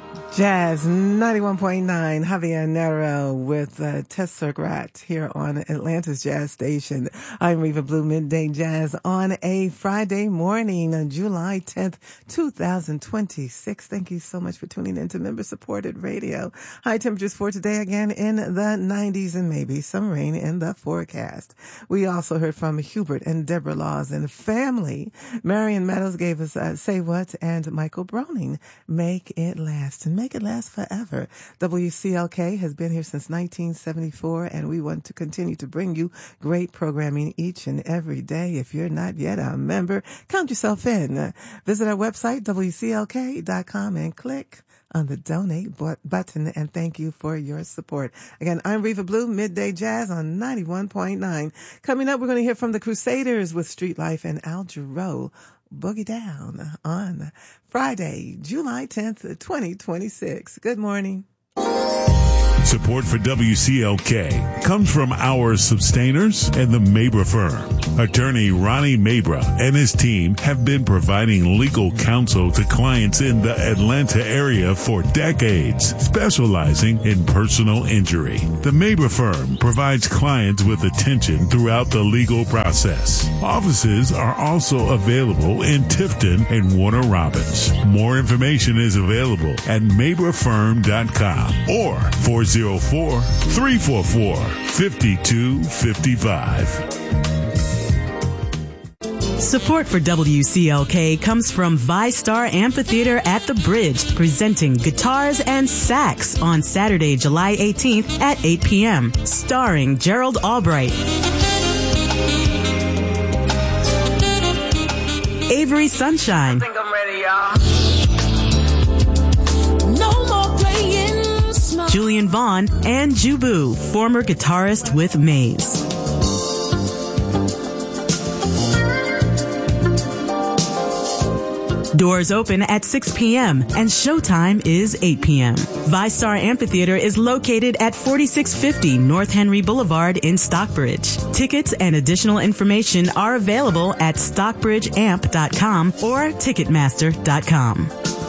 Jazz 91.9, Javier Nero with Tesseract here on Atlanta's Jazz Station. I'm Reva Blue, Midday Jazz on a Friday morning, July 10th, 2026. Thank you so much for tuning in to member-supported radio. High temperatures for today again in the 90s and maybe some rain in the forecast. We also heard from Hubert and Deborah Laws and family. Marion Meadows gave us Say What, and Michael Browning, Make It Last. And make it last forever. WCLK has been here since 1974, and we want to continue to bring you great programming each and every day. If you're not yet a member, count yourself in. Visit our website, WCLK.com, and click on the donate button, and thank you for your support. Again, I'm Reva Blue, Midday Jazz on 91.9. Coming up, we're going to hear from the Crusaders with Street Life and Al Jarreau, Boogie Down, on Friday, July 10th, 2026. Good morning. Support for WCLK comes from our sustainers and the Mabra firm. Attorney Ronnie Mabra and his team have been providing legal counsel to clients in the Atlanta area for decades, specializing in personal injury. The Mabra firm provides clients with attention throughout the legal process. Offices are also available in Tifton and Warner Robins. More information is available at mabrafirm.com or 404-344-5255. Support for WCLK comes from ViStar Amphitheater at the Bridge, presenting Guitars and Sax on Saturday, July 18th at 8 p.m., starring Gerald Albright. Avery Sunshine. I think I'm ready, y'all. Julian Vaughn, and Jubu, former guitarist with Maze. Doors open at 6 p.m. and showtime is 8 p.m. ViStar Amphitheater is located at 4650 North Henry Boulevard in Stockbridge. Tickets and additional information are available at stockbridgeamp.com or ticketmaster.com.